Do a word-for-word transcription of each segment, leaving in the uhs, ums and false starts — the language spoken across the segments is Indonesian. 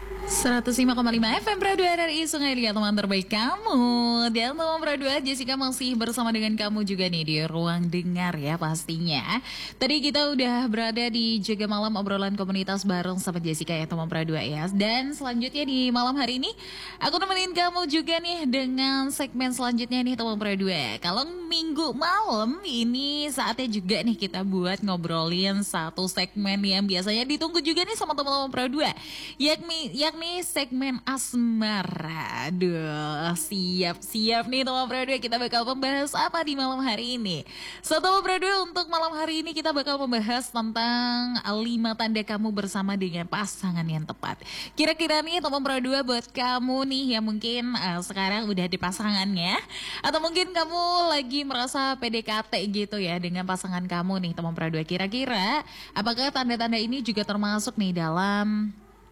seratus lima koma lima F M Radio R R I Sungai Liat, teman terbaik kamu. Dan teman Radio Jessica masih bersama dengan kamu juga nih di ruang dengar ya pastinya. Tadi kita udah berada di Jaga Malam obrolan komunitas bareng sama Jessica ya teman Radio ya. Dan selanjutnya di malam hari ini aku nemenin kamu juga nih dengan segmen selanjutnya nih teman Radio. Kalau minggu malam ini saatnya juga nih kita buat ngobrolin satu segmen yang biasanya ditunggu juga nih sama teman-teman Radio. Yakni yakni segmen asmara. Aduh, siap-siap nih teman Bro dua, kita bakal membahas apa di malam hari ini. So teman Bro dua, untuk malam hari ini kita bakal membahas tentang lima tanda kamu bersama dengan pasangan yang tepat. Kira-kira nih teman Bro dua, buat kamu nih yang mungkin uh, sekarang udah di pasangannya, atau mungkin kamu lagi merasa P D K T gitu ya dengan pasangan kamu nih teman Bro dua, kira-kira apakah tanda-tanda ini juga termasuk nih dalam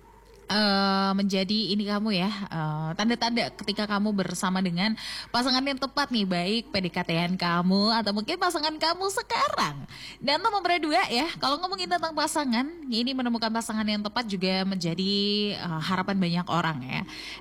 Uh, menjadi ini kamu ya, uh, tanda-tanda ketika kamu bersama dengan pasangan yang tepat nih, baik P D K T-an kamu atau mungkin pasangan kamu sekarang. Dan nomor dua ya, kalau ngomongin tentang pasangan, ini menemukan pasangan yang tepat juga menjadi uh, harapan banyak orang ya.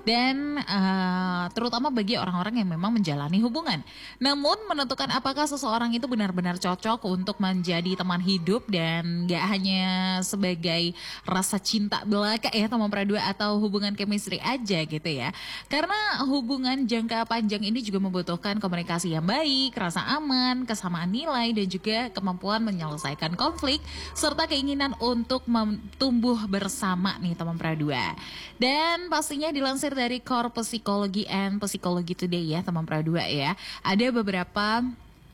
Dan uh, terutama bagi orang-orang yang memang menjalani hubungan. Namun menentukan apakah seseorang itu benar-benar cocok untuk menjadi teman hidup dan gak hanya sebagai rasa cinta belaka ya teman dua atau hubungan chemistry aja gitu ya. Karena hubungan jangka panjang ini juga membutuhkan komunikasi yang baik, rasa aman, kesamaan nilai dan juga kemampuan menyelesaikan konflik serta keinginan untuk tumbuh bersama nih teman dua. Dan pastinya dilansir dari Core Psychology and Psychology Today ya teman dua ya. Ada beberapa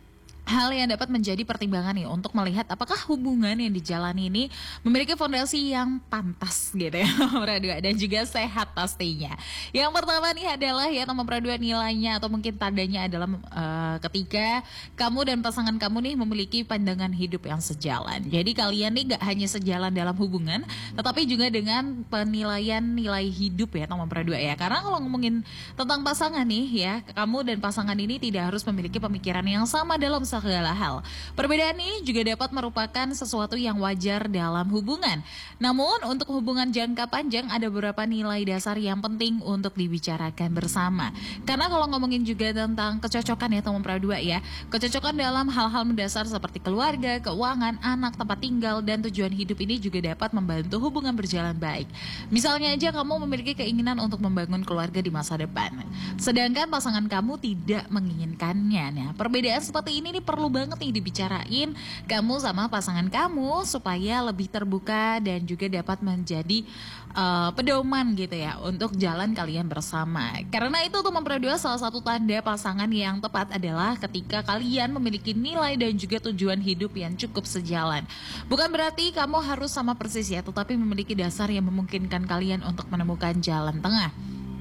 hal yang dapat menjadi pertimbangan nih untuk melihat apakah hubungan yang dijalani ini memiliki fondasi yang pantas gitu ya Pradua, dan juga sehat pastinya. Yang pertama nih adalah ya teman Pradua, nilainya atau mungkin tandanya adalah uh, ketika kamu dan pasangan kamu nih memiliki pandangan hidup yang sejalan. Jadi kalian nih gak hanya sejalan dalam hubungan, tetapi juga dengan penilaian nilai hidup ya teman Pradua ya. Karena kalau ngomongin tentang pasangan nih ya, kamu dan pasangan ini tidak harus memiliki pemikiran yang sama dalam segala hal. Perbedaan ini juga dapat merupakan sesuatu yang wajar dalam hubungan. Namun untuk hubungan jangka panjang ada beberapa nilai dasar yang penting untuk dibicarakan bersama. Karena kalau ngomongin juga tentang kecocokan ya teman Pradua ya, kecocokan dalam hal-hal mendasar seperti keluarga, keuangan, anak, tempat tinggal, dan tujuan hidup ini juga dapat membantu hubungan berjalan baik. Misalnya aja kamu memiliki keinginan untuk membangun keluarga di masa depan, sedangkan pasangan kamu tidak menginginkannya. Nah, perbedaan seperti ini nih perlu banget nih dibicarain kamu sama pasangan kamu supaya lebih terbuka dan juga dapat menjadi uh, pedoman gitu ya untuk jalan kalian bersama. Karena itu teman Pradua, salah satu tanda pasangan yang tepat adalah ketika kalian memiliki nilai dan juga tujuan hidup yang cukup sejalan. Bukan berarti kamu harus sama persis ya, tetapi memiliki dasar yang memungkinkan kalian untuk menemukan jalan tengah.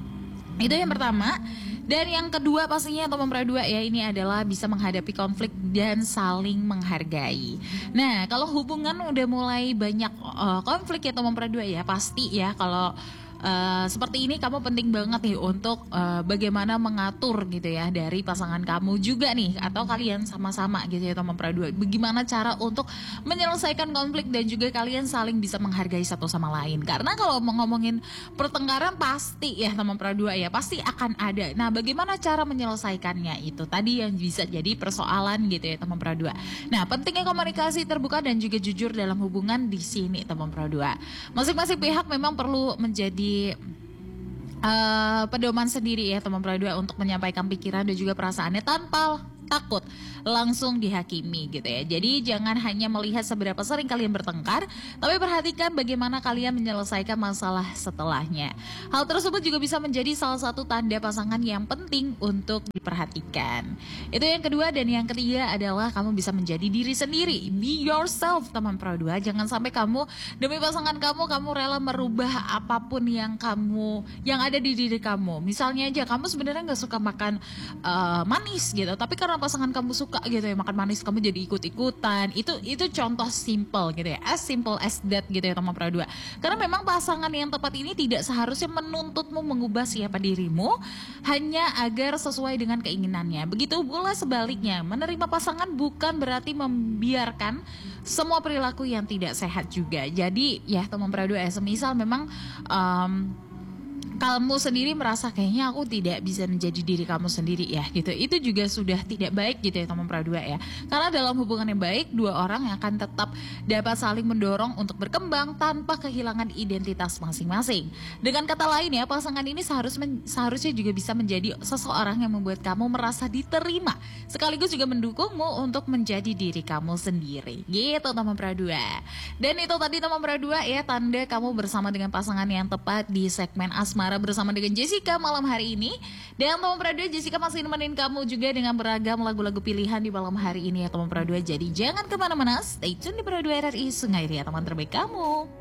Itu yang pertama. Dan yang kedua pastinya teman Pradua ya, ini adalah bisa menghadapi konflik dan saling menghargai. Nah kalau hubungan udah mulai banyak uh, konflik ya teman Pradua ya, pasti ya kalau Uh, seperti ini kamu penting banget nih untuk uh, bagaimana mengatur gitu ya dari pasangan kamu juga nih, atau kalian sama-sama gitu ya teman Pradua, bagaimana cara untuk menyelesaikan konflik dan juga kalian saling bisa menghargai satu sama lain. Karena kalau mau ngomongin pertengkaran pasti ya teman Pradua ya, pasti akan ada. Nah bagaimana cara menyelesaikannya, itu tadi yang bisa jadi persoalan gitu ya teman Pradua. Nah pentingnya komunikasi terbuka dan juga jujur dalam hubungan di sini teman Pradua. Masing-masing pihak memang perlu menjadi Uh, pedoman sendiri ya teman Pradua untuk menyampaikan pikiran dan juga perasaannya tanpa takut langsung dihakimi gitu ya. Jadi jangan hanya melihat seberapa sering kalian bertengkar, tapi perhatikan bagaimana kalian menyelesaikan masalah setelahnya. Hal tersebut juga bisa menjadi salah satu tanda pasangan yang penting untuk diperhatikan. Itu yang kedua. Dan yang ketiga adalah kamu bisa menjadi diri sendiri. Be yourself teman Pradua. Jangan sampai kamu demi pasangan kamu, kamu rela merubah apapun yang kamu yang ada di diri kamu. Misalnya aja kamu sebenarnya gak suka makan uh, manis gitu, tapi karena pasangan kamu suka gitu ya makan manis, kamu jadi ikut-ikutan. Itu itu contoh simple gitu ya, as simple as that gitu ya teman Pradua. Karena memang pasangan yang tepat ini tidak seharusnya menuntutmu mengubah siapa dirimu hanya agar sesuai dengan keinginannya. Begitu pula sebaliknya, menerima pasangan bukan berarti membiarkan semua perilaku yang tidak sehat juga. Jadi ya teman Pradua ya, semisal memang um, kamu sendiri merasa kayaknya aku tidak bisa menjadi diri kamu sendiri ya gitu, itu juga sudah tidak baik gitu ya teman Pradua ya. Karena dalam hubungan yang baik, dua orang yang akan tetap dapat saling mendorong untuk berkembang tanpa kehilangan identitas masing-masing. Dengan kata lain ya, pasangan ini seharus men, seharusnya juga bisa menjadi seseorang yang membuat kamu merasa diterima, sekaligus juga mendukungmu untuk menjadi diri kamu sendiri gitu teman Pradua. Dan itu tadi teman Pradua ya, tanda kamu bersama dengan pasangan yang tepat di segmen Asmara bersama dengan Jessica malam hari ini. Dan teman Pradua, Jessica masih nemenin kamu juga dengan beragam lagu-lagu pilihan di malam hari ini ya teman Pradua. Jadi jangan kemana-mana, stay tune di Pradua R R I Sungai Ria, teman terbaik kamu.